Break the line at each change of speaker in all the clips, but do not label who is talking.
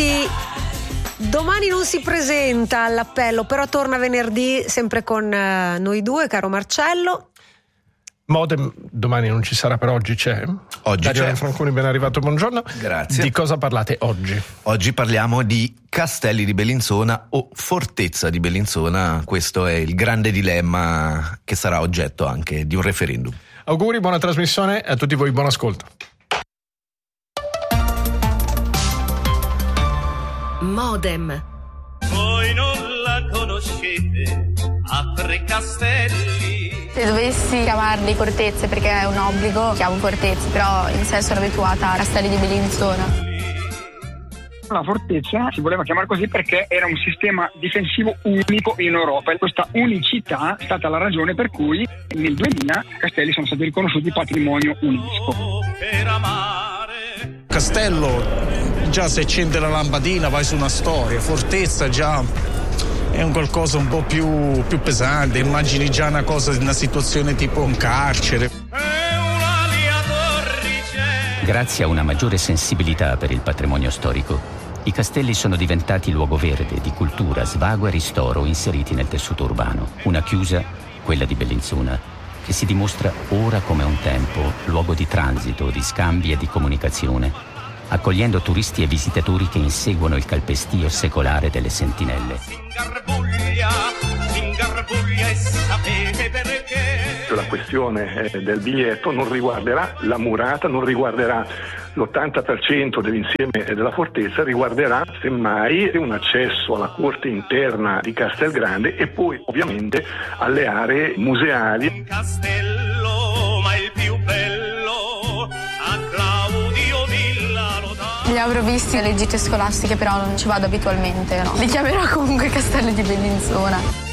Conti domani non si presenta all'appello, però torna venerdì sempre con noi due, caro Marcello.
Modem domani non ci sarà, però oggi c'è.
Oggi
Dario
c'è.
Franconi, ben arrivato, buongiorno.
Grazie.
Di cosa parlate oggi?
Oggi parliamo di Castelli di Bellinzona o Fortezza di Bellinzona. Questo è il grande dilemma che sarà oggetto anche di un referendum.
Auguri, buona trasmissione a tutti voi, buon ascolto.
Modem.
Voi non la conoscete, ha 3 castelli.
Se dovessi chiamarli fortezze, perché è un obbligo, chiamo fortezze, però in sé sono abituata a Castelli di Bellinzona.
La fortezza si voleva chiamare così perché era un sistema difensivo unico in Europa e questa unicità è stata la ragione per cui nel 2000 Castelli sono stati riconosciuti patrimonio UNESCO.
Per amare.
Castello, già se accende la lampadina vai su una storia. Fortezza già è un qualcosa un po' più pesante, immagini già una situazione tipo un carcere.
Grazie a una maggiore sensibilità per il patrimonio storico, i castelli sono diventati luogo verde di cultura, svago e ristoro inseriti nel tessuto urbano. Una chiusa, quella di Bellinzona, che si dimostra ora come un tempo luogo di transito, di scambi e di comunicazione, accogliendo turisti e visitatori che inseguono il calpestio secolare delle sentinelle.
Si ingarbuglia e sapete perché.
La questione del biglietto non riguarderà la murata, non riguarderà l'80% dell'insieme della fortezza, riguarderà semmai un accesso alla corte interna di Castelgrande e poi ovviamente alle aree museali.
Castello, ma il più bello, a Claudio Villa lo dà.
Li avrò visti alle gite scolastiche, però non ci vado abitualmente, no. Li chiamerò comunque Castelli di Bellinzona.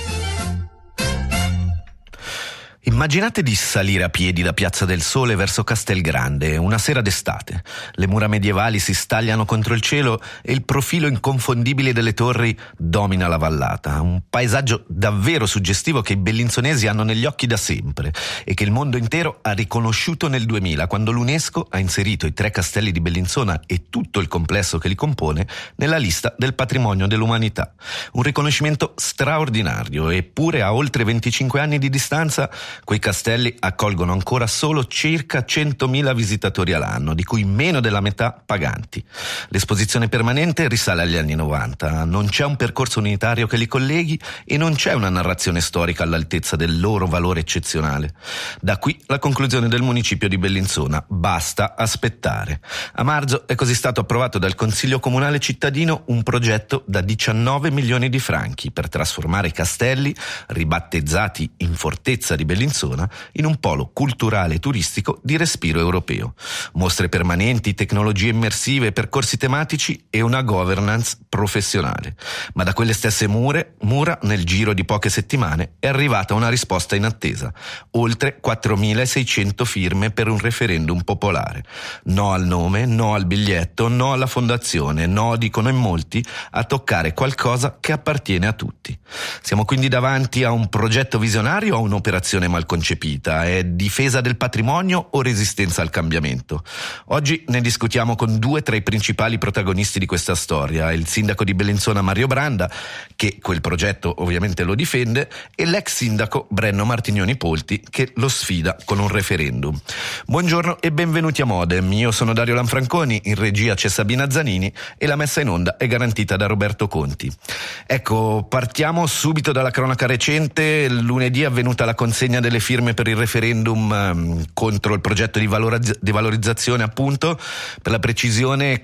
Immaginate di salire a piedi da Piazza del Sole verso Castelgrande una sera d'estate. Le mura medievali si stagliano contro il cielo e il profilo inconfondibile delle torri domina la vallata. Un paesaggio davvero suggestivo che i bellinzonesi hanno negli occhi da sempre e che il mondo intero ha riconosciuto nel 2000, quando l'UNESCO ha inserito i 3 castelli di Bellinzona e tutto il complesso che li compone nella lista del patrimonio dell'umanità. Un riconoscimento straordinario, eppure a oltre 25 anni di distanza quei castelli accolgono ancora solo circa 100.000 visitatori all'anno, di cui meno della metà paganti. L'esposizione permanente risale agli anni 90, non c'è un percorso unitario che li colleghi e non c'è una narrazione storica all'altezza del loro valore eccezionale. Da qui la conclusione del municipio di Bellinzona: basta aspettare. A marzo è così stato approvato dal Consiglio Comunale Cittadino un progetto da 19 milioni di franchi per trasformare i castelli, ribattezzati in Fortezza di Bellinzona, in un polo culturale e turistico di respiro europeo. Mostre permanenti, tecnologie immersive, percorsi tematici e una governance professionale. Ma da quelle stesse mura, nel giro di poche settimane, è arrivata una risposta inattesa. Oltre 4.600 firme per un referendum popolare. No al nome, no al biglietto, no alla fondazione, no, dicono in molti, a toccare qualcosa che appartiene a tutti. Siamo quindi davanti a un progetto visionario o a un'operazione mal concepita? È difesa del patrimonio o resistenza al cambiamento? Oggi ne discutiamo con 2 tra i principali protagonisti di questa storia: il sindaco di Bellinzona Mario Branda, che quel progetto ovviamente lo difende, e l'ex sindaco Brenno Martignoni Polti, che lo sfida con un referendum. Buongiorno e benvenuti a Modem. Io sono Dario Lanfranconi, in regia c'è Sabina Zanini e la messa in onda è garantita da Roberto Conti. Ecco, partiamo subito dalla cronaca recente. Lunedì è avvenuta la consegna delle firme per il referendum contro il progetto di valorizzazione, appunto, per la precisione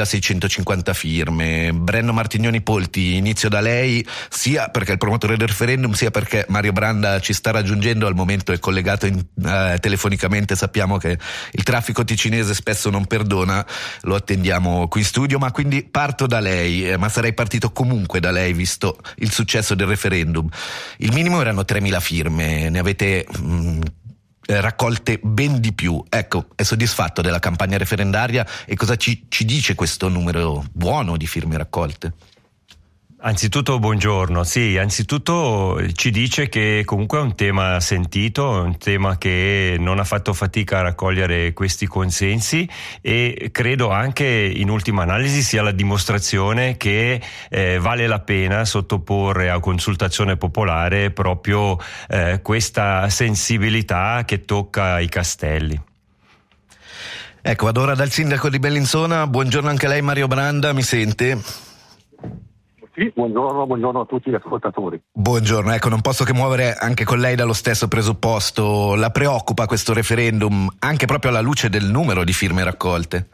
4.650 firme. Brenno Martignoni Polti, inizio da lei, sia perché è il promotore del referendum, sia perché Mario Branda ci sta raggiungendo, al momento è collegato telefonicamente, sappiamo che il traffico ticinese spesso non perdona, lo attendiamo qui in studio, ma quindi parto da lei, ma sarei partito comunque da lei visto il successo del referendum. Il minimo erano 3.000 firme, ne avete raccolte ben di più. Ecco, è soddisfatto della campagna referendaria e cosa ci dice questo numero buono di firme raccolte?
Anzitutto buongiorno, sì, anzitutto ci dice che comunque è un tema sentito, un tema che non ha fatto fatica a raccogliere questi consensi e credo anche in ultima analisi sia la dimostrazione che vale la pena sottoporre a consultazione popolare proprio questa sensibilità che tocca i castelli.
Ecco, vado ora dal sindaco di Bellinzona, buongiorno anche a lei Mario Branda, mi sente?
Sì, buongiorno a tutti gli ascoltatori.
Buongiorno, ecco, non posso che muovere anche con lei dallo stesso presupposto. La preoccupa questo referendum anche proprio alla luce del numero di firme raccolte?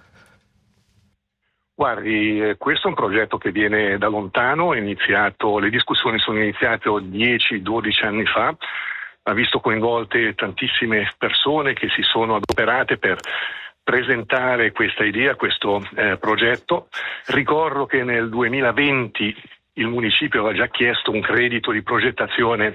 Guardi, questo è un progetto che viene da lontano, le discussioni sono iniziate 10-12 anni fa, ha visto coinvolte tantissime persone che si sono adoperate per presentare questa idea, questo progetto. Ricordo che nel 2020 il municipio aveva già chiesto un credito di progettazione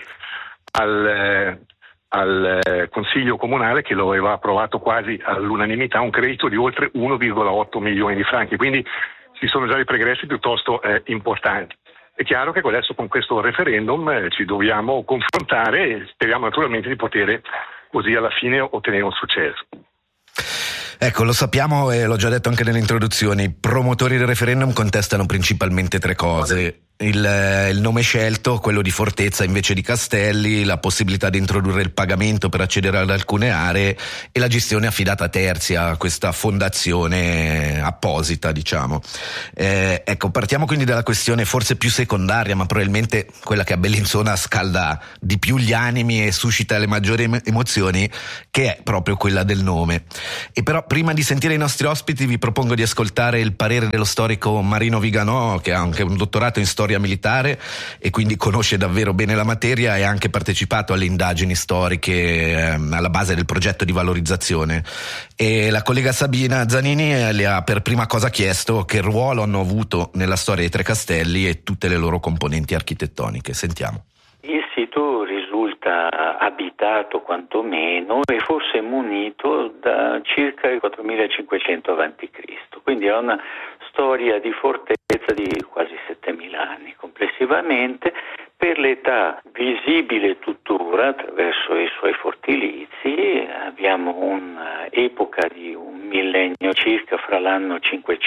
al Consiglio Comunale, che lo aveva approvato quasi all'unanimità, un credito di oltre 1,8 milioni di franchi, quindi ci sono già dei progressi piuttosto importanti. È chiaro che adesso con questo referendum ci dobbiamo confrontare e speriamo naturalmente di poter così alla fine ottenere un successo.
Ecco, lo sappiamo e l'ho già detto anche nelle introduzioni, i promotori del referendum contestano principalmente 3 cose. Il nome scelto, quello di Fortezza invece di Castelli, la possibilità di introdurre il pagamento per accedere ad alcune aree e la gestione affidata a terzi, a questa fondazione apposita, diciamo. Ecco, partiamo quindi dalla questione forse più secondaria, ma probabilmente quella che a Bellinzona scalda di più gli animi e suscita le maggiori emozioni, che è proprio quella del nome. E però prima di sentire i nostri ospiti vi propongo di ascoltare il parere dello storico Marino Viganò, che ha anche un dottorato in storia militare e quindi conosce davvero bene la materia e ha anche partecipato alle indagini storiche alla base del progetto di valorizzazione. E la collega Sabina Zanini le ha per prima cosa chiesto che ruolo hanno avuto nella storia dei 3 castelli e tutte le loro componenti architettoniche. Sentiamo.
Il sito risulta abitato quantomeno e forse munito da circa il 4500 a.C., quindi è una storia di fortezza di quasi 7000 anni complessivamente. Per l'età visibile tuttora attraverso i suoi fortilizi abbiamo un'epoca di un millennio circa fra l'anno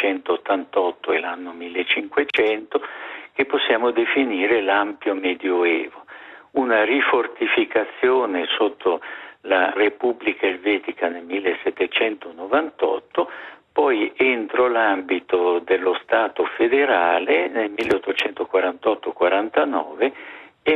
588 e l'anno 1500 che possiamo definire l'ampio medioevo. Una rifortificazione sotto la Repubblica Elvetica nel 1798, poi entro l'ambito dello Stato federale nel 1848-49 e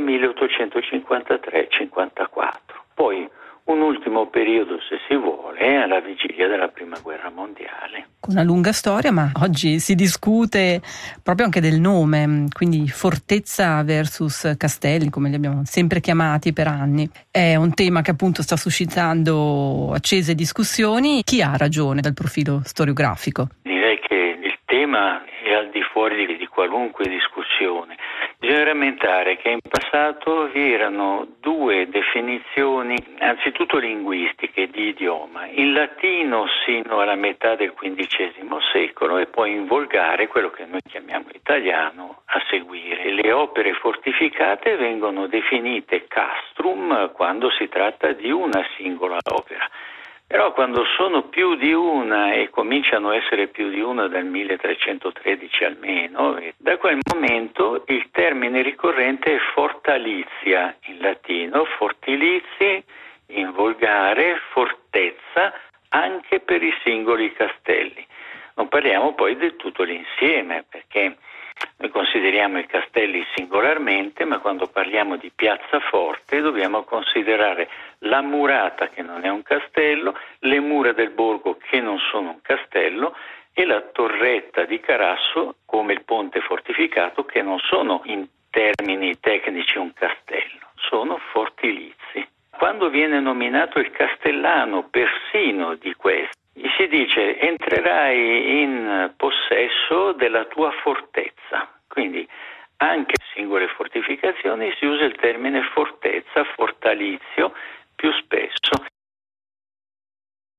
1853-54. Poi un ultimo periodo, se si vuole, alla vigilia della Prima Guerra Mondiale.
Una lunga storia, ma oggi si discute proprio anche del nome, quindi Fortezza versus Castelli, come li abbiamo sempre chiamati per anni. È un tema che appunto sta suscitando accese discussioni. Chi ha ragione dal profilo storiografico?
Direi che il tema è al di fuori di qualunque discussione. Bisogna rammentare che in passato vi erano 2 definizioni, anzitutto linguistiche, di idioma, in latino sino alla metà del XV secolo e poi in volgare, quello che noi chiamiamo italiano, a seguire. Le opere fortificate vengono definite castrum quando si tratta di una singola opera. Però quando sono più di una e cominciano a essere più di una dal 1313 almeno, da quel momento il termine ricorrente è fortalizia in latino, fortilizi in volgare, fortezza anche per i singoli castelli. Non parliamo poi del tutto l'insieme, perché noi consideriamo i castelli singolarmente, ma quando parliamo di piazzaforte dobbiamo considerare la murata, che non è un castello, le mura del borgo, che non sono un castello, e la torretta di Carasso, come il ponte fortificato, che non sono in termini tecnici un castello, sono fortilizi. Quando viene nominato il castellano persino di questo, gli si dice: entrerai in possesso della tua fortezza. Quindi anche in singole fortificazioni si usa il termine fortezza, fortalizio più spesso.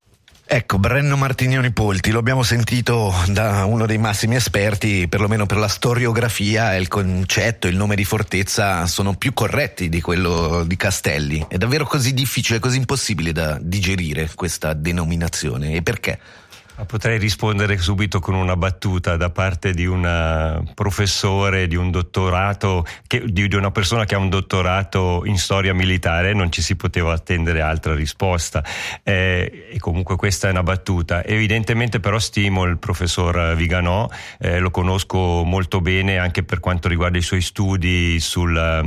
Ecco, Brenno Martignoni Polti, lo abbiamo sentito da uno dei massimi esperti, perlomeno per la storiografia, il concetto, il nome di fortezza sono più corretti di quello di Castelli. È davvero così difficile, così impossibile da digerire questa denominazione? E perché?
Potrei rispondere subito con una battuta da parte di un professore di un dottorato, di una persona che ha un dottorato in storia militare. Non ci si poteva attendere altra risposta, e comunque questa è una battuta. Evidentemente però stimo il professor Viganò, lo conosco molto bene anche per quanto riguarda i suoi studi sulla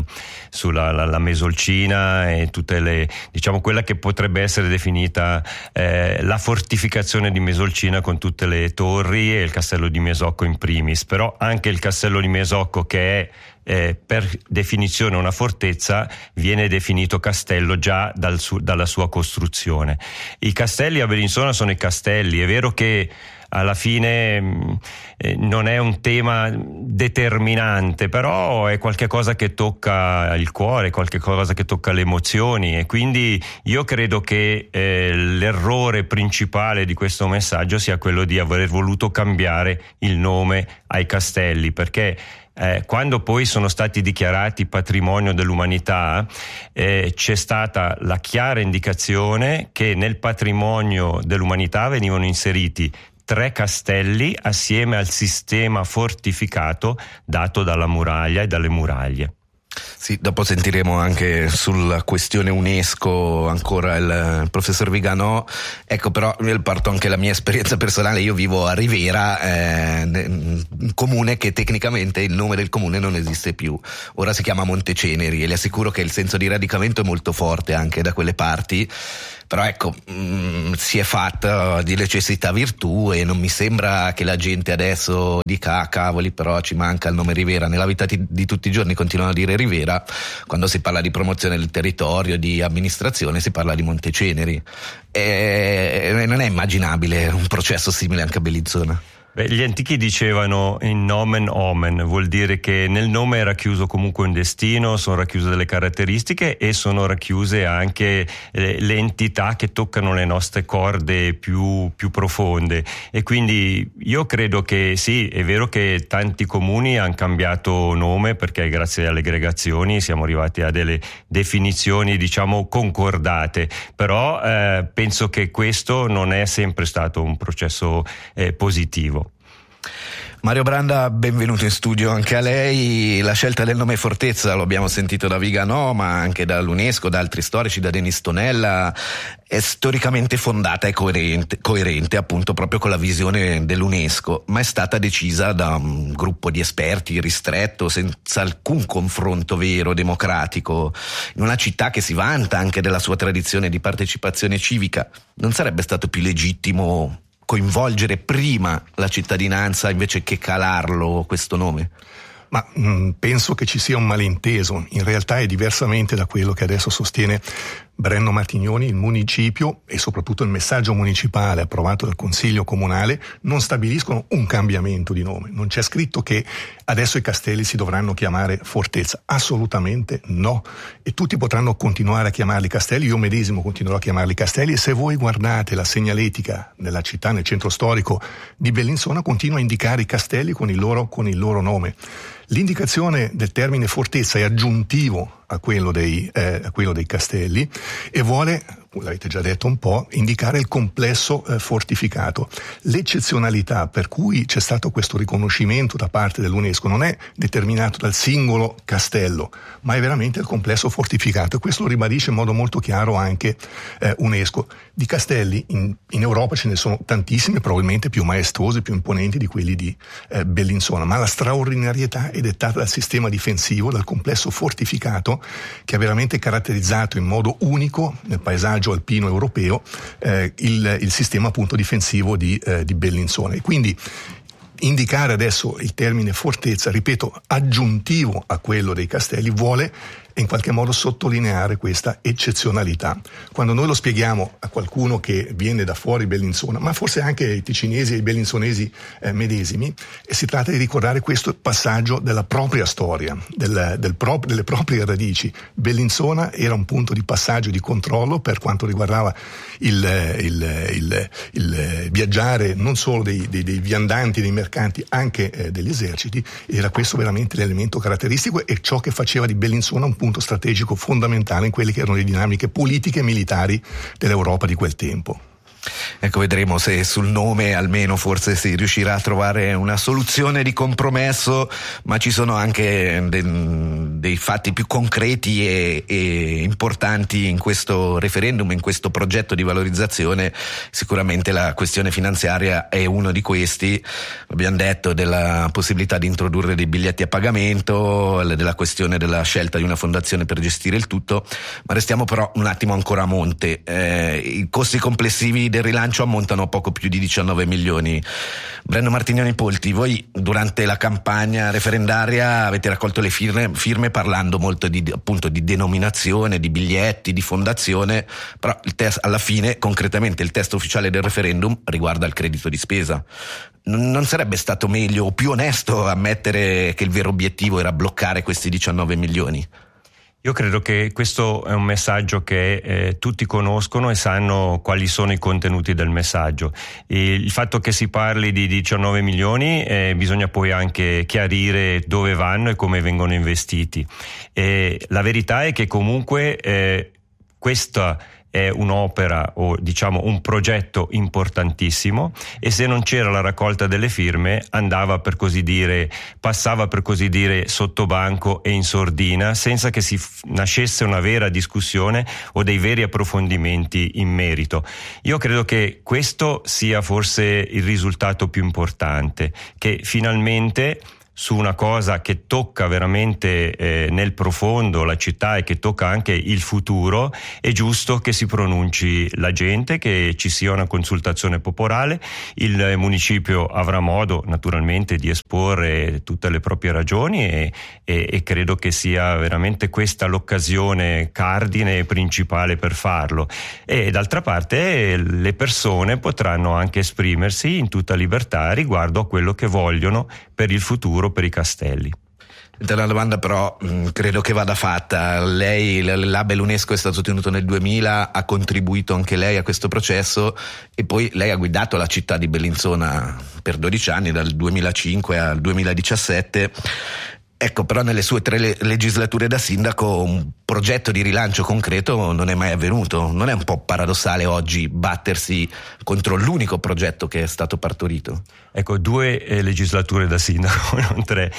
Mesolcina e tutte le, diciamo, quella che potrebbe essere definita la fortificazione di Mesolcina, con tutte le torri, e il castello di Mesocco in primis. Però anche il castello di Mesocco, che è per definizione una fortezza, viene definito castello già dalla sua costruzione. I castelli a Bellinzona sono i castelli. È vero che alla fine non è un tema determinante, però è qualche cosa che tocca il cuore, qualche cosa che tocca le emozioni, e quindi io credo che l'errore principale di questo messaggio sia quello di aver voluto cambiare il nome ai castelli, perché quando poi sono stati dichiarati patrimonio dell'umanità, c'è stata la chiara indicazione che nel patrimonio dell'umanità venivano inseriti 3 castelli assieme al sistema fortificato dato dalla muraglia e dalle muraglie.
Sì, dopo sentiremo anche sulla questione UNESCO ancora il professor Viganò. Ecco, però parto anche la mia esperienza personale. Io vivo a Rivera, un comune che tecnicamente il nome del comune non esiste più, ora si chiama Monteceneri, e le assicuro che il senso di radicamento è molto forte anche da quelle parti. Però ecco, si è fatta di necessità virtù, e non mi sembra che la gente adesso dica cavoli, però ci manca il nome Rivera. Nella vita di tutti i giorni continuano a dire Rivera. Quando si parla di promozione del territorio, di amministrazione, si parla di Monteceneri, e non è immaginabile un processo simile anche a Bellinzona.
Gli antichi dicevano in nomen omen, vuol dire che nel nome è racchiuso comunque un destino, sono racchiuse delle caratteristiche e sono racchiuse anche le entità che toccano le nostre corde più profonde. E quindi io credo che sì, è vero che tanti comuni hanno cambiato nome, perché grazie alle aggregazioni siamo arrivati a delle definizioni, diciamo, concordate, però penso che questo non è sempre stato un processo positivo.
Mario Branda, benvenuto in studio anche a lei. La scelta del nome Fortezza, lo abbiamo sentito da Viganò, ma anche dall'UNESCO, da altri storici, da Denis Tonella, è storicamente fondata e coerente appunto proprio con la visione dell'UNESCO, ma è stata decisa da un gruppo di esperti ristretto, senza alcun confronto vero, democratico, in una città che si vanta anche della sua tradizione di partecipazione civica. Non sarebbe stato più legittimo coinvolgere prima la cittadinanza invece che calarlo questo nome?
Ma penso che ci sia un malinteso. In realtà è diversamente da quello che adesso sostiene Brenno Martignoni. Il municipio e soprattutto il messaggio municipale approvato dal Consiglio Comunale non stabiliscono un cambiamento di nome. Non c'è scritto che adesso i castelli si dovranno chiamare Fortezza. Assolutamente no. E tutti potranno continuare a chiamarli castelli. Io medesimo continuerò a chiamarli castelli, e se voi guardate la segnaletica della città, nel centro storico di Bellinzona, continua a indicare i castelli con il loro nome. L'indicazione del termine fortezza è aggiuntivo a quello dei castelli e vuole, l'avete già detto un po', indicare il complesso fortificato. L'eccezionalità per cui c'è stato questo riconoscimento da parte dell'UNESCO non è determinato dal singolo castello, ma è veramente il complesso fortificato, e questo lo ribadisce in modo molto chiaro anche UNESCO. Di castelli in Europa ce ne sono tantissimi, probabilmente più maestosi, più imponenti di quelli di Bellinzona, ma la straordinarietà è dettata dal sistema difensivo, dal complesso fortificato che ha veramente caratterizzato in modo unico nel paesaggio alpino europeo il sistema appunto difensivo di Bellinzona. E quindi indicare adesso il termine fortezza, ripeto, aggiuntivo a quello dei castelli, vuole e in qualche modo sottolineare questa eccezionalità. Quando noi lo spieghiamo a qualcuno che viene da fuori Bellinzona, ma forse anche ai ticinesi e ai bellinzonesi medesimi, si tratta di ricordare questo passaggio della propria storia, delle proprie radici. Bellinzona era un punto di passaggio, di controllo per quanto riguardava il viaggiare non solo dei viandanti, dei mercanti, anche degli eserciti. Era questo veramente l'elemento caratteristico e ciò che faceva di Bellinzona un punto strategico fondamentale in quelle che erano le dinamiche politiche e militari dell'Europa di quel tempo.
Ecco, vedremo se sul nome almeno forse si riuscirà a trovare una soluzione di compromesso, ma ci sono anche dei fatti più concreti e importanti in questo referendum, in questo progetto di valorizzazione. Sicuramente la questione finanziaria è uno di questi. Abbiamo detto della possibilità di introdurre dei biglietti a pagamento, della questione della scelta di una fondazione per gestire il tutto, ma restiamo però un attimo ancora a monte. I costi complessivi del rilancio ammontano a poco più di 19 milioni. Brenno Martignoni Polti, voi durante la campagna referendaria avete raccolto le firme parlando molto appunto di denominazione, di biglietti, di fondazione, però alla fine concretamente il testo ufficiale del referendum riguarda il credito di spesa. Non sarebbe stato meglio o più onesto ammettere che il vero obiettivo era bloccare questi 19 milioni?
Io credo che questo è un messaggio che tutti conoscono e sanno quali sono i contenuti del messaggio. Il fatto che si parli di 19 milioni bisogna poi anche chiarire dove vanno e come vengono investiti. La verità è che comunque questa è un'opera o diciamo un progetto importantissimo e se non c'era la raccolta delle firme passava per così dire sotto banco e in sordina senza che si nascesse una vera discussione o dei veri approfondimenti in merito. Io credo che questo sia forse il risultato più importante, che finalmente su una cosa che tocca veramente nel profondo la città e che tocca anche il futuro, è giusto che si pronunci la gente, che ci sia una consultazione popolare. Il municipio avrà modo naturalmente di esporre tutte le proprie ragioni e credo che sia veramente questa l'occasione cardine e principale per farlo. E d'altra parte le persone potranno anche esprimersi in tutta libertà riguardo a quello che vogliono per il futuro, per i castelli.
La domanda però credo che vada fatta. Lei, l'Label UNESCO è stato tenuto nel 2000, ha contribuito anche lei a questo processo e poi lei ha guidato la città di Bellinzona per 12 anni, dal 2005 al 2017. Ecco, però nelle sue 3 legislature da sindaco un progetto di rilancio concreto non è mai avvenuto. Non è un po' paradossale oggi battersi contro l'unico progetto che è stato partorito?
Ecco, 2 legislature da sindaco, non 3.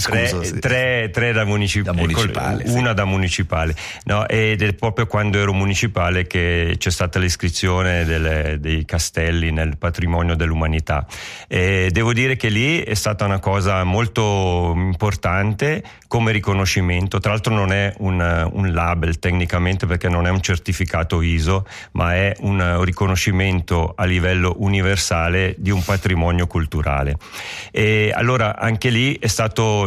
Tre da municipale. Una da municipale. No, ed è proprio quando ero municipale che c'è stata l'iscrizione dei castelli nel patrimonio dell'umanità. E devo dire che lì è stata una cosa molto importante come riconoscimento. Tra l'altro non è un label tecnicamente perché non è un certificato ISO, ma è un riconoscimento a livello universale di un patrimonio culturale. E allora anche lì è stato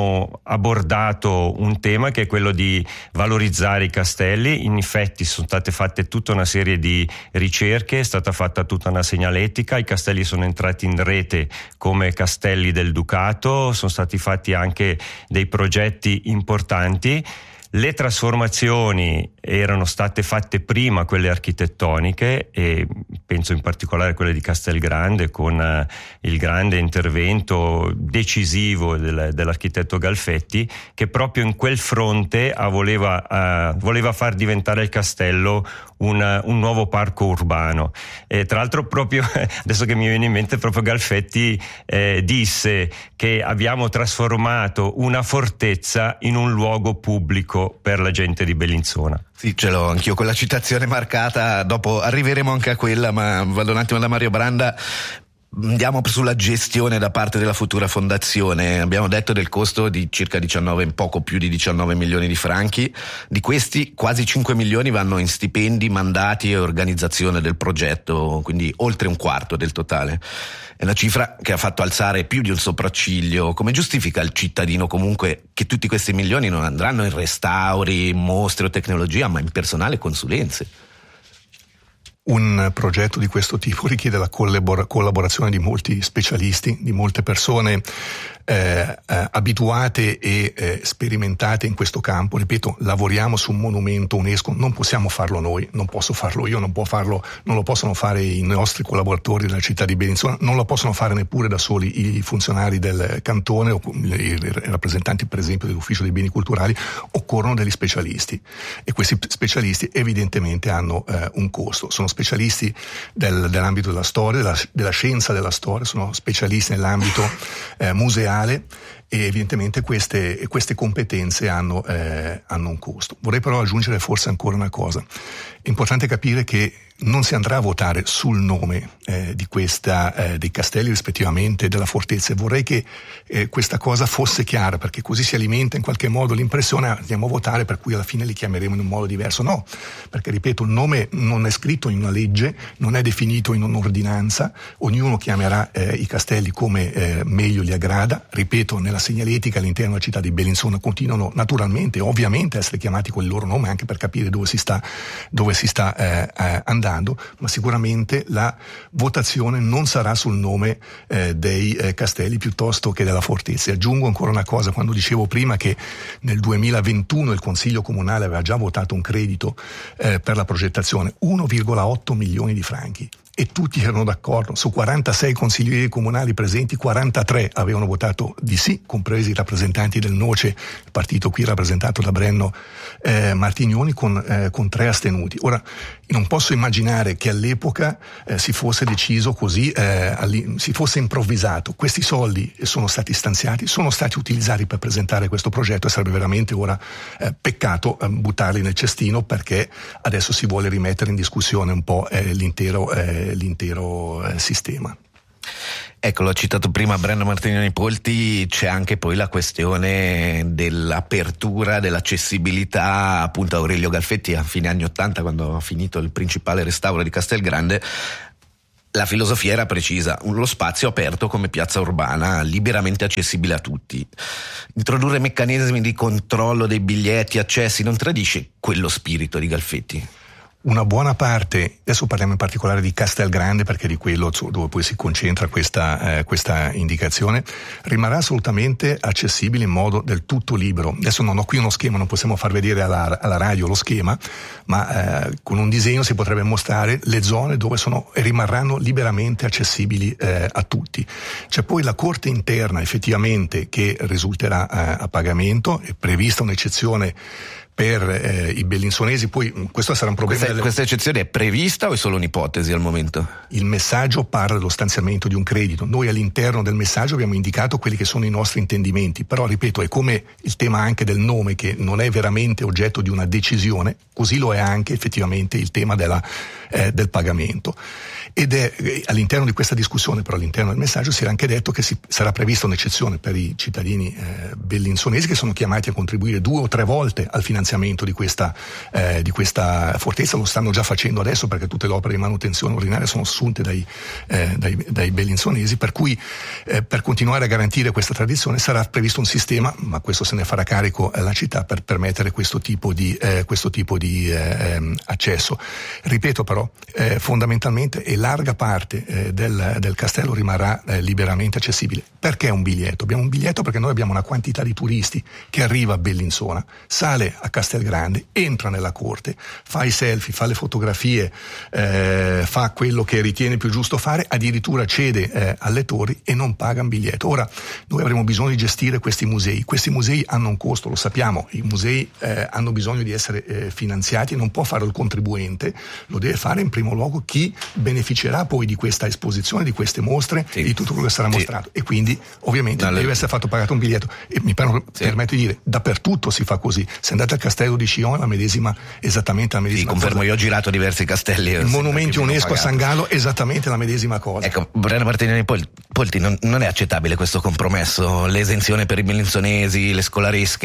abordato un tema che è quello di valorizzare i castelli. In effetti sono state fatte tutta una serie di ricerche, è stata fatta tutta una segnaletica, i castelli sono entrati in rete come castelli del Ducato, sono stati fatti anche dei progetti importanti. Le trasformazioni erano state fatte prima, quelle architettoniche, e penso in particolare a quelle di Castelgrande, con il grande intervento decisivo dell'architetto Galfetti, che proprio in quel fronte voleva far diventare il castello un nuovo parco urbano. E tra l'altro proprio adesso che mi viene in mente, proprio Galfetti disse che abbiamo trasformato una fortezza in un luogo pubblico per la gente di Bellinzona.
Sì, ce l'ho anch'io quella citazione marcata, dopo arriveremo anche a quella, ma vado un attimo da Mario Branda. Andiamo sulla gestione da parte della futura fondazione. Abbiamo detto del costo di circa poco più di 19 milioni di franchi. Di questi quasi 5 milioni vanno in stipendi, mandati e organizzazione del progetto, quindi oltre un quarto del totale. È una cifra che ha fatto alzare più di un sopracciglio. Come giustifica il cittadino comunque che tutti questi milioni non andranno in restauri, mostre o tecnologia, ma in personale e consulenze?
Un progetto di questo tipo richiede la collaborazione di molti specialisti, di molte persone abituate e sperimentate in questo campo. Ripeto, lavoriamo su un monumento UNESCO, non possiamo farlo noi, non posso farlo io, non lo possono fare i nostri collaboratori della città di Bellinzona, non lo possono fare neppure da soli i funzionari del cantone o i rappresentanti per esempio dell'ufficio dei beni culturali. Occorrono degli specialisti e questi specialisti evidentemente hanno un costo. Sono specialisti dell'ambito della storia, della scienza della storia, sono specialisti nell'ambito museale, e evidentemente queste competenze hanno un costo. Vorrei però aggiungere forse ancora una cosa. È importante capire che non si andrà a votare sul nome dei castelli rispettivamente della fortezza. Vorrei che questa cosa fosse chiara, perché così si alimenta in qualche modo l'impressione andiamo a votare per cui alla fine li chiameremo in un modo diverso. No, perché ripeto, il nome non è scritto in una legge, non è definito in un'ordinanza, ognuno chiamerà i castelli come meglio gli aggrada. Ripeto, nella segnaletica all'interno della città di Bellinzona continuano naturalmente, ovviamente, a essere chiamati con il loro nome, anche per capire dove si sta andando, ma sicuramente la votazione non sarà sul nome dei castelli piuttosto che della fortezza. E aggiungo ancora una cosa: quando dicevo prima che nel 2021 il Consiglio Comunale aveva già votato un credito per la progettazione, 1,8 milioni di franchi, e tutti erano d'accordo. Su 46 consiglieri comunali presenti, 43 avevano votato di sì, compresi i rappresentanti del NOCE, il partito qui rappresentato da Brenno Martignoni, con 3 astenuti. Ora, non posso immaginare che all'epoca si fosse deciso così, si fosse improvvisato. Questi soldi sono stati stanziati, sono stati utilizzati per presentare questo progetto, e sarebbe veramente ora peccato buttarli nel cestino, perché adesso si vuole rimettere in discussione un po' l'intero sistema.
Ecco, l'ho citato prima Brenno Martignoni Polti, c'è anche poi la questione dell'apertura, dell'accessibilità appunto a Aurelio Galfetti a fine anni 80, quando ha finito il principale restauro di Castelgrande. La filosofia era precisa: lo spazio aperto come piazza urbana, liberamente accessibile a tutti. Introdurre meccanismi di controllo dei biglietti, accessi, non tradisce quello spirito di Galfetti?
Una buona parte, adesso parliamo in particolare di Castelgrande perché di quello dove poi si concentra questa indicazione, rimarrà assolutamente accessibile in modo del tutto libero. Adesso non ho qui uno schema, non possiamo far vedere alla radio lo schema, ma con un disegno si potrebbe mostrare le zone dove rimarranno liberamente accessibili a tutti. C'è poi la corte interna effettivamente che risulterà a pagamento, è prevista un'eccezione per i bellinzonesi. Poi questo sarà un problema.
Questa eccezione è prevista o è solo un'ipotesi al momento?
Il messaggio parla dello stanziamento di un credito. Noi all'interno del messaggio abbiamo indicato quelli che sono i nostri intendimenti, però ripeto, è come il tema anche del nome, che non è veramente oggetto di una decisione, così lo è anche effettivamente il tema del pagamento. Ed è all'interno di questa discussione, però all'interno del messaggio si era anche detto che sarà prevista un'eccezione per i cittadini bellinzonesi, che sono chiamati a contribuire 2 o 3 volte al finanziamento di questa fortezza. Lo stanno già facendo adesso, perché tutte le opere di manutenzione ordinaria sono assunte dai bellinzonesi, per cui per continuare a garantire questa tradizione sarà previsto un sistema, ma questo se ne farà carico la città, per permettere questo tipo di accesso. Ripeto però, fondamentalmente e larga parte del castello rimarrà liberamente accessibile. Perché un biglietto? Abbiamo un biglietto perché noi abbiamo una quantità di turisti che arriva a Bellinzona, sale a Castelgrande, entra nella corte, fa i selfie, fa le fotografie, fa quello che ritiene più giusto fare, addirittura cede alle torri e non paga un biglietto. Ora, noi avremo bisogno di gestire questi musei. Questi musei hanno un costo, lo sappiamo, i musei hanno bisogno di essere finanziati, non può farlo il contribuente, lo deve fare in primo luogo chi beneficia beneficerà poi di questa esposizione, di queste mostre e di tutto quello che sarà mostrato, e quindi ovviamente deve essere fatto pagato un biglietto. E mi permetto di dire, dappertutto si fa così. Se andate al castello di Chillon, esattamente la medesima
confermo,
cosa.
io ho girato diversi castelli.
I monumenti UNESCO a San Gallo, esattamente la medesima cosa.
Ecco, Breno Martiniani Polti, non è accettabile questo compromesso, l'esenzione per i bellinzonesi, le scolaresche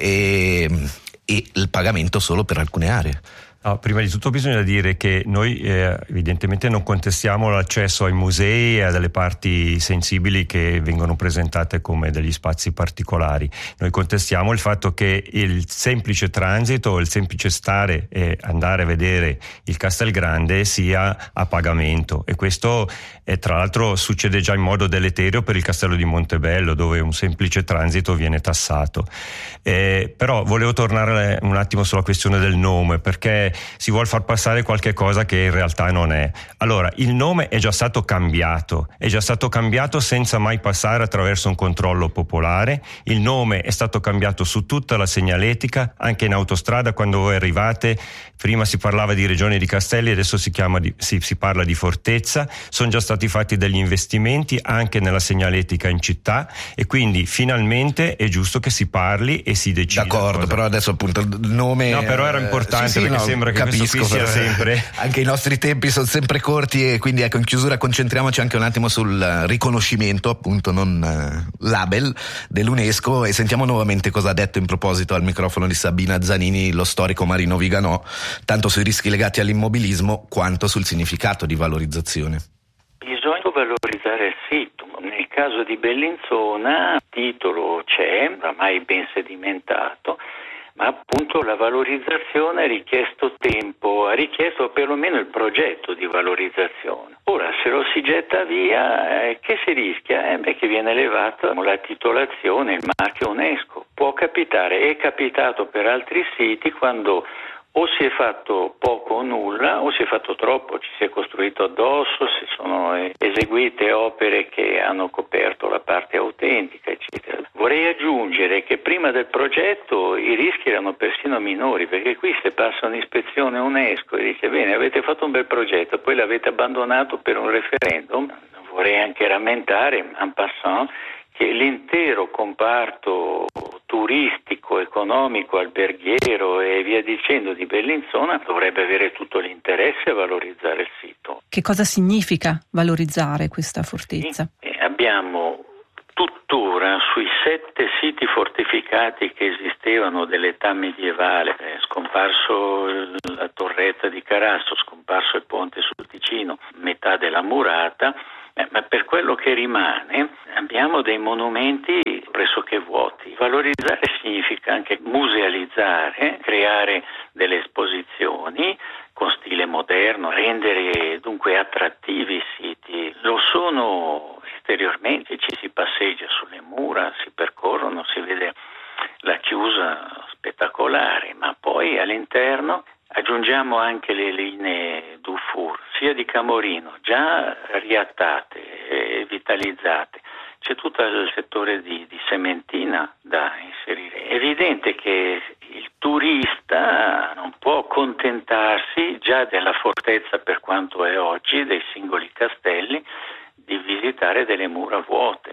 e il pagamento solo per alcune aree.
No, prima di tutto bisogna dire che noi evidentemente non contestiamo l'accesso ai musei e a delle parti sensibili che vengono presentate come degli spazi particolari. Noi contestiamo il fatto che il semplice transito, il semplice stare e andare a vedere il Castelgrande sia a pagamento, e questo tra l'altro succede già in modo deleterio per il Castello di Montebello, dove un semplice transito viene tassato. Però volevo tornare un attimo sulla questione del nome, perché si vuol far passare qualche cosa che in realtà non è. Allora, il nome è già stato cambiato senza mai passare attraverso un controllo popolare. Il nome è stato cambiato su tutta la segnaletica, anche in autostrada quando voi arrivate. Prima si parlava di Regione di Castelli, adesso si parla di Fortezza. Sono già stati fatti degli investimenti anche nella segnaletica in città, e quindi finalmente è giusto che si parli e si decida.
D'accordo, però adesso appunto il nome...
No, però era importante, perché sembra che
capisco,
questo qui sia sempre...
Anche i nostri tempi sono sempre corti, e quindi ecco, in chiusura concentriamoci anche un attimo sul riconoscimento, appunto non label, dell'UNESCO, e sentiamo nuovamente cosa ha detto in proposito al microfono di Sabina Zanini lo storico Marino Viganò, tanto sui rischi legati all'immobilismo quanto sul significato di valorizzazione.
Bisogna valorizzare il sito. Nel caso di Bellinzona il titolo c'è, oramai ben sedimentato, ma appunto la valorizzazione ha richiesto tempo, ha richiesto perlomeno il progetto di valorizzazione. Ora, se lo si getta via, che si rischia? Che viene elevata la titolazione, il marchio UNESCO. Può capitare, è capitato per altri siti quando o si è fatto poco o nulla, o si è fatto troppo, ci si è costruito addosso, si sono eseguite opere che hanno coperto la parte autentica, eccetera. Vorrei aggiungere che prima del progetto i rischi erano persino minori, perché qui se passa un'ispezione UNESCO e dice bene, avete fatto un bel progetto, poi l'avete abbandonato per un referendum. Vorrei anche rammentare, en passant, che l'intero comparto turistico, economico, alberghiero e via dicendo di Bellinzona dovrebbe avere tutto l'interesse a valorizzare il sito.
Che cosa significa valorizzare questa fortezza?
Abbiamo tuttora sui 7 siti fortificati che esistevano dell'età medievale, scomparso la torretta di Carasso, scomparso il ponte sul Ticino, metà della murata, ma per quello che rimane abbiamo dei monumenti pressoché vuoti. Valorizzare significa anche musealizzare, creare delle esposizioni con stile moderno, rendere dunque attrattivi i siti. Lo sono esteriormente, ci si passeggia sulle mura, si percorrono, si vede la chiusa spettacolare, ma poi all'interno aggiungiamo anche le linee Dufour, sia di Camorino, già riattate e vitalizzate. C'è tutto il settore di Sementina da inserire. È evidente che il turista non può contentarsi già della fortezza per quanto è oggi, dei singoli castelli, di visitare delle mura vuote.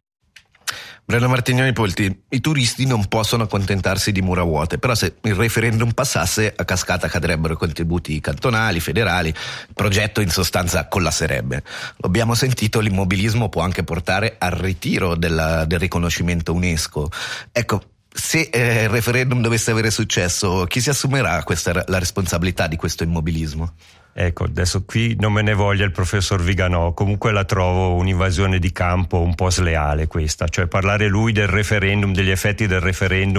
Breno Martiniani Polti, i turisti non possono accontentarsi di mura vuote, però se il referendum passasse a cascata cadrebbero i contributi cantonali, federali, il progetto in sostanza collasserebbe. Lo abbiamo sentito, l'immobilismo può anche portare al ritiro del riconoscimento UNESCO. Ecco, se il referendum dovesse avere successo, chi si assumerà la responsabilità di questo immobilismo?
Ecco, adesso qui non me ne voglia il professor Viganò, comunque la trovo un'invasione di campo un po' sleale questa, cioè parlare lui del referendum, degli effetti del referendum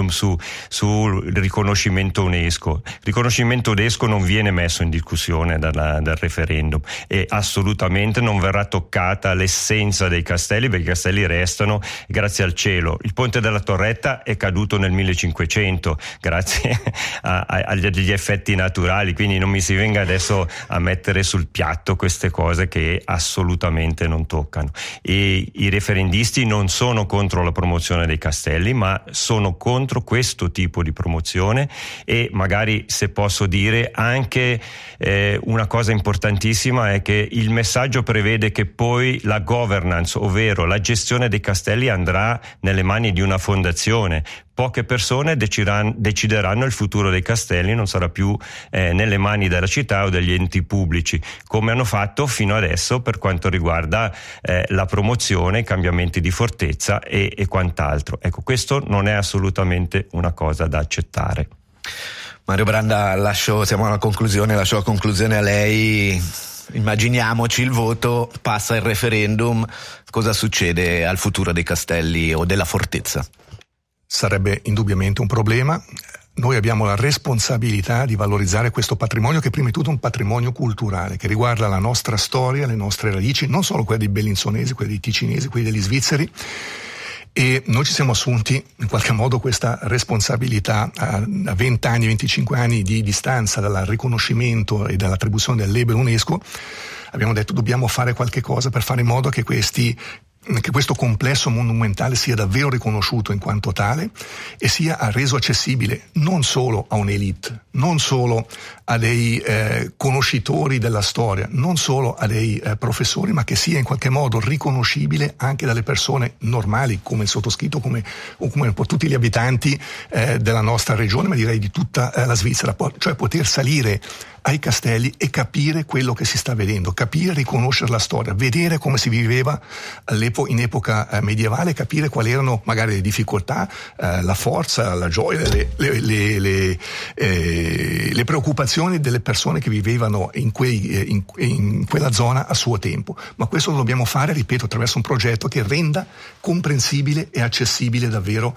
sul riconoscimento UNESCO. Il riconoscimento UNESCO non viene messo in discussione dal referendum e assolutamente non verrà toccata l'essenza dei castelli, perché i castelli restano, grazie al cielo. Il ponte della Torretta è caduto nel 1500 grazie agli effetti naturali, quindi non mi si venga adesso a mettere sul piatto queste cose che assolutamente non toccano. E i referendisti non sono contro la promozione dei castelli, ma sono contro questo tipo di promozione, e magari, se posso dire, anche una cosa importantissima è che il messaggio prevede che poi la governance, ovvero la gestione dei castelli, andrà nelle mani di una fondazione. Poche persone decideranno il futuro dei castelli, non sarà più nelle mani della città o degli enti pubblici, come hanno fatto fino adesso per quanto riguarda la promozione, i cambiamenti di fortezza e quant'altro. Ecco, questo non è assolutamente una cosa da accettare.
Mario Branda, siamo alla conclusione, lascio la conclusione a lei. Immaginiamoci il voto, passa il referendum, cosa succede al futuro dei castelli o della fortezza?
Sarebbe indubbiamente un problema. Noi abbiamo la responsabilità di valorizzare questo patrimonio, che prima di tutto è un patrimonio culturale, che riguarda la nostra storia, le nostre radici, non solo quelle dei bellinzonesi, quelle dei ticinesi, quelle degli svizzeri. E noi ci siamo assunti in qualche modo questa responsabilità a 20 anni, 25 anni di distanza dal riconoscimento e dall'attribuzione del label UNESCO. Abbiamo detto dobbiamo fare qualche cosa per fare in modo che questo complesso monumentale sia davvero riconosciuto in quanto tale e sia reso accessibile non solo a un'elite, non solo a dei conoscitori della storia, non solo a dei professori, ma che sia in qualche modo riconoscibile anche dalle persone normali, come il sottoscritto, come un po' tutti gli abitanti della nostra regione, ma direi di tutta la Svizzera, cioè poter salire ai castelli e capire quello che si sta vedendo, capire, riconoscere la storia, vedere come si viveva in epoca medievale, capire quali erano magari le difficoltà, la forza, la gioia, le preoccupazioni delle persone che vivevano in quella zona a suo tempo. Ma questo lo dobbiamo fare, ripeto, attraverso un progetto che renda comprensibile e accessibile davvero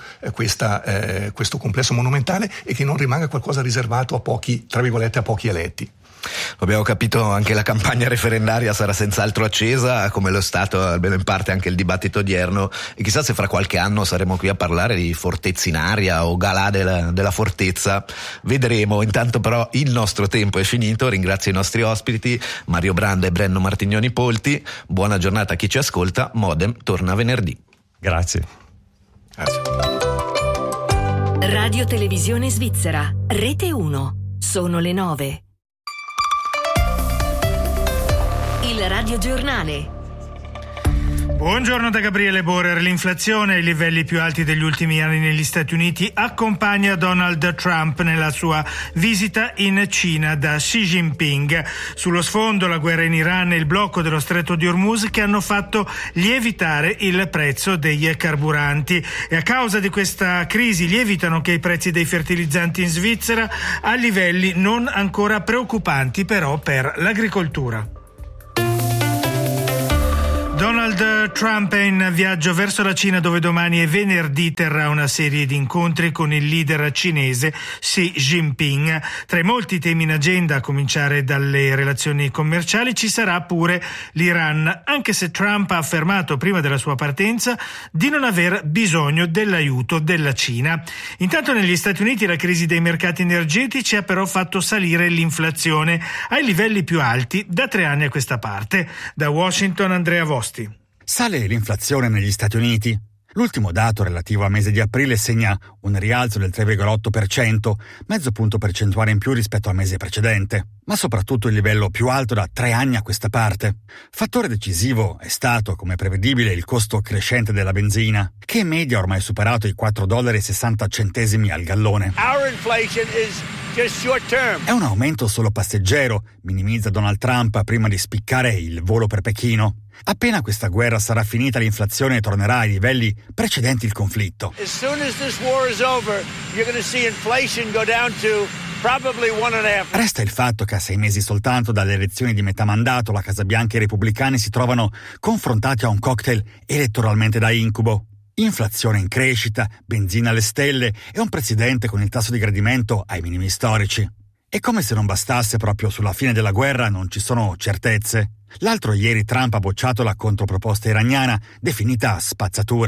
questo complesso monumentale, e che non rimanga qualcosa riservato a pochi, tra virgolette, a pochi eletti.
Abbiamo capito, anche la campagna referendaria sarà senz'altro accesa, come lo è stato almeno in parte anche il dibattito odierno, e chissà se fra qualche anno saremo qui a parlare di fortezze in aria o galà della fortezza, vedremo. Intanto però il nostro tempo è finito. Ringrazio i nostri ospiti Mario Branda e Brenno Martignoni Polti. Buona giornata a chi ci ascolta. Modem torna venerdì.
Grazie.
Radio Televisione Svizzera, Rete 1. Sono le 9. Il Radio Giornale.
Buongiorno da Gabriele Borer. L'inflazione ai livelli più alti degli ultimi anni negli Stati Uniti accompagna Donald Trump nella sua visita in Cina da Xi Jinping. Sullo sfondo la guerra in Iran e il blocco dello stretto di Hormuz, che hanno fatto lievitare il prezzo dei carburanti, e a causa di questa crisi lievitano anche i prezzi dei fertilizzanti in Svizzera a livelli non ancora preoccupanti però per l'agricoltura. Donald Trump è in viaggio verso la Cina, dove domani e venerdì terrà una serie di incontri con il leader cinese Xi Jinping. Tra i molti temi in agenda, a cominciare dalle relazioni commerciali, ci sarà pure l'Iran, anche se Trump ha affermato prima della sua partenza di non aver bisogno dell'aiuto della Cina. Intanto negli Stati Uniti la crisi dei mercati energetici ha però fatto salire l'inflazione ai livelli più alti da 3 anni a questa parte. Da Washington, Andrea Vosti.
Sale l'inflazione negli Stati Uniti. L'ultimo dato relativo al mese di aprile segna un rialzo del 3,8%, mezzo punto percentuale in più rispetto al mese precedente, ma soprattutto il livello più alto da 3 anni a questa parte. Fattore decisivo è stato, come prevedibile, il costo crescente della benzina, che in media ha ormai superato i $4,60 al gallone.
Our inflation is just short term.
È un aumento solo passeggero, minimizza Donald Trump prima di spiccare il volo per Pechino. Appena questa guerra sarà finita, l'inflazione tornerà ai livelli precedenti il conflitto.
As soon as this war is over, you're going to see inflation go down to probably 1.5%.
Resta il fatto che a 6 mesi soltanto dalle elezioni di metà mandato la Casa Bianca e i repubblicani si trovano confrontati a un cocktail elettoralmente da incubo. Inflazione in crescita, benzina alle stelle e un presidente con il tasso di gradimento ai minimi storici. E come se non bastasse, proprio sulla fine della guerra non ci sono certezze. L'altro ieri Trump ha bocciato la controproposta iraniana, definita spazzatura.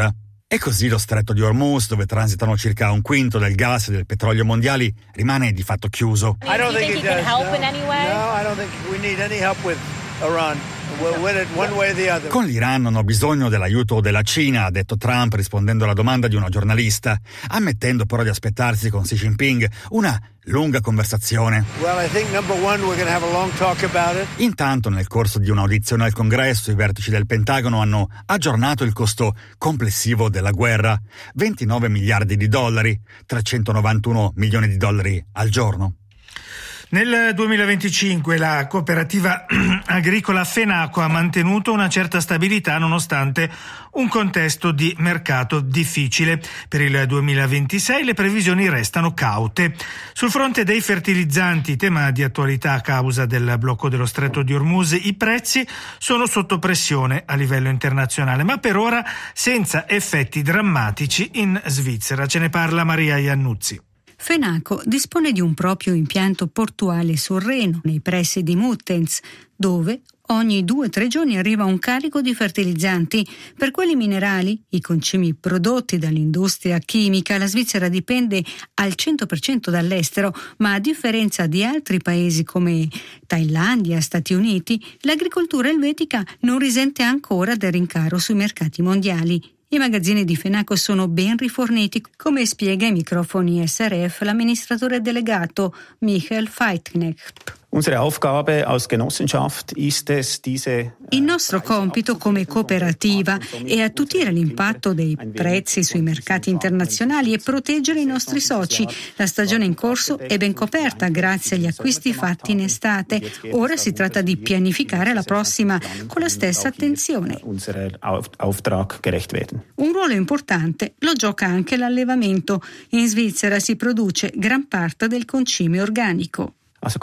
E così lo stretto di Hormuz, dove transitano circa un quinto del gas e del petrolio mondiali, rimane di fatto chiuso.
I don't think it does. No, I don't think we need any help with Iran. We'll win it one way or the other.
Con l'Iran non ho bisogno dell'aiuto della Cina, ha detto Trump rispondendo alla domanda di una giornalista, ammettendo però di aspettarsi con Xi Jinping una lunga conversazione.
Well, I think number one, we're going to have a long talk about it.
Intanto, nel corso di un'audizione al Congresso, i vertici del Pentagono hanno aggiornato il costo complessivo della guerra: $29 miliardi, 391 milioni di dollari al giorno.
Nel 2025 la cooperativa agricola Fenaco ha mantenuto una certa stabilità nonostante un contesto di mercato difficile. Per il 2026 le previsioni restano caute. Sul fronte dei fertilizzanti, tema di attualità a causa del blocco dello Stretto di Hormuz, i prezzi sono sotto pressione a livello internazionale, ma per ora senza effetti drammatici in Svizzera. Ce ne parla Maria Iannuzzi.
Fenaco dispone di un proprio impianto portuale sul Reno, nei pressi di Muttenz, dove ogni 2-3 giorni arriva un carico di fertilizzanti. Per quelli minerali, i concimi prodotti dall'industria chimica, la Svizzera dipende al 100% dall'estero, ma a differenza di altri paesi come Thailandia, Stati Uniti, l'agricoltura elvetica non risente ancora del rincaro sui mercati mondiali. I magazzini di Fenaco sono ben riforniti, come spiega ai microfoni SRF l'amministratore delegato Michael Feitknecht. Il nostro compito come cooperativa è attutire l'impatto dei prezzi sui mercati internazionali e proteggere i nostri soci. La stagione in corso è ben coperta grazie agli acquisti fatti in estate. Ora si tratta di pianificare la prossima con la stessa attenzione. Un ruolo importante lo gioca anche l'allevamento. In Svizzera si produce gran parte del concime organico.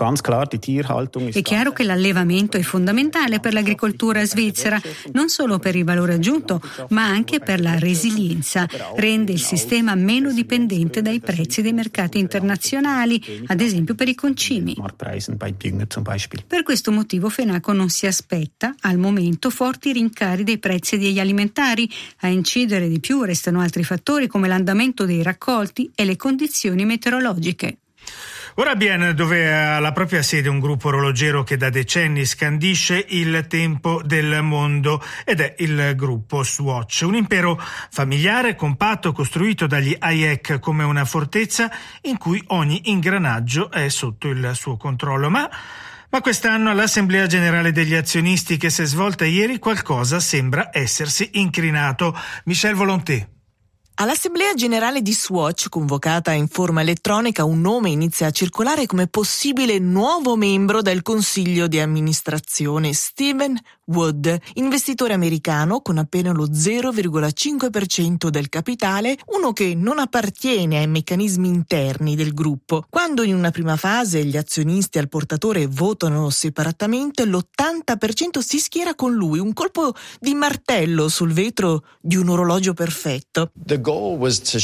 È chiaro che l'allevamento è fondamentale per l'agricoltura svizzera, non solo per il valore aggiunto, ma anche per la resilienza. Rende il sistema meno dipendente dai prezzi dei mercati internazionali, ad esempio per i concimi. Per questo motivo Fenaco non si aspetta, al momento, forti rincari dei prezzi degli alimentari. A incidere di più restano altri fattori come l'andamento dei raccolti e le condizioni meteorologiche.
Ora Bienne, dove ha la propria sede un gruppo orologiero che da decenni scandisce il tempo del mondo, ed è il gruppo Swatch, un impero familiare, compatto, costruito dagli Hayek come una fortezza in cui ogni ingranaggio è sotto il suo controllo. Ma quest'anno all'Assemblea Generale degli Azionisti che si è svolta ieri qualcosa sembra essersi incrinato. Michel Volonté.
All'Assemblea Generale di Swatch, convocata in forma elettronica, un nome inizia a circolare come possibile nuovo membro del Consiglio di amministrazione: Stephen Wood, investitore americano con appena lo 0,5% del capitale, uno che non appartiene ai meccanismi interni del gruppo. Quando in una prima fase gli azionisti al portatore votano separatamente, l'80% si schiera con lui, un colpo di martello sul vetro di un orologio perfetto.